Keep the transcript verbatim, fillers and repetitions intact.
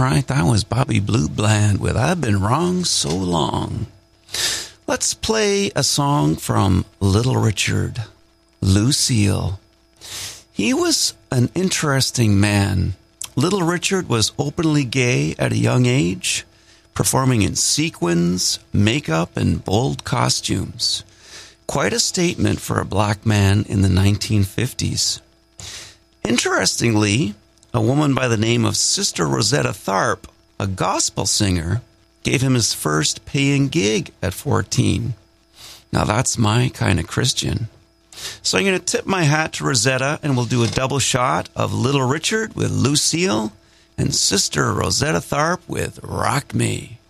right, that was Bobby Blue Bland with I've Been Wrong So Long. Let's play a song from Little Richard, Lucille. He was an interesting man. Little Richard was openly gay at a young age, performing in sequins, makeup, and bold costumes. Quite a statement for a black man in the nineteen fifties. Interestingly, a woman by the name of Sister Rosetta Tharpe, a gospel singer, gave him his first paying gig at fourteen. Now that's my kind of Christian. So I'm going to tip my hat to Rosetta, and we'll do a double shot of Little Richard with Lucille and Sister Rosetta Tharpe with Rock Me.